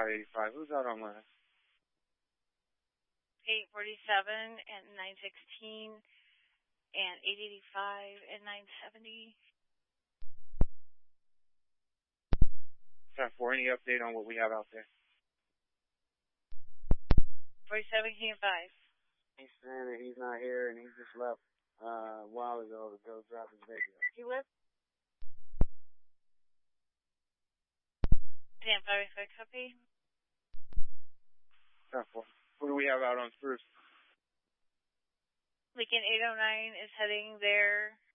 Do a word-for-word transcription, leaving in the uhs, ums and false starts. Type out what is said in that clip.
five eighty-five. Who's out on last? eight forty-seven and nine sixteen and eight eighty-five and nine seventy. ten four, any update on what we have out there? forty-seven, can you advise? He's saying that he's not here and he just left uh, a while ago to go drop his video. He left? ten five eighty-five, copy. ten four. What do we have out on Spruce? Lincoln eight oh nine is heading there